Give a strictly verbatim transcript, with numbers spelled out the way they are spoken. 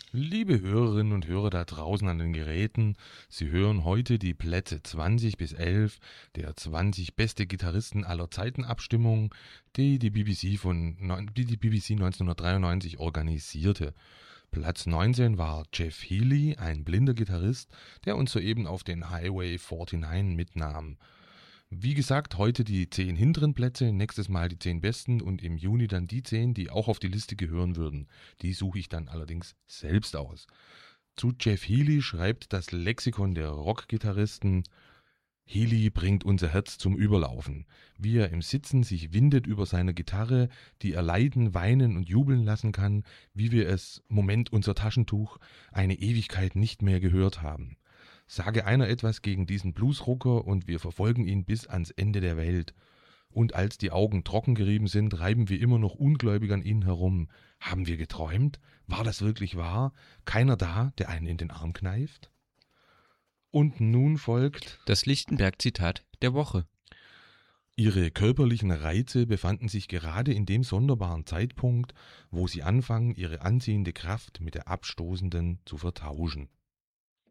Liebe Hörerinnen und Hörer da draußen an den Geräten, Sie hören heute die Plätze zwanzig bis elf der zwanzig beste Gitarristen aller Zeiten Abstimmung, die die B B C, von, die die B B C neunzehnhundertdreiundneunzig organisierte. Platz neunzehn war Jeff Healey, ein blinder Gitarrist, der uns soeben auf den Highway neunundvierzig mitnahm. Wie gesagt, heute die zehn hinteren Plätze, nächstes Mal die zehn besten und im Juni dann die zehn, die auch auf die Liste gehören würden. Die suche ich dann allerdings selbst aus. Zu Jeff Healey schreibt das Lexikon der Rockgitarristen: Healey bringt unser Herz zum Überlaufen. Wie er im Sitzen sich windet über seine Gitarre, die er leiden, weinen und jubeln lassen kann, wie wir es, Moment unser Taschentuch, eine Ewigkeit nicht mehr gehört haben. Sage einer etwas gegen diesen Bluesrocker und wir verfolgen ihn bis ans Ende der Welt. Und als die Augen trocken gerieben sind, reiben wir immer noch ungläubig an ihnen herum. Haben wir geträumt? War das wirklich wahr? Keiner da, der einen in den Arm kneift? Und nun folgt das Lichtenberg-Zitat der Woche. Ihre körperlichen Reize befanden sich gerade in dem sonderbaren Zeitpunkt, wo sie anfangen, ihre anziehende Kraft mit der abstoßenden zu vertauschen.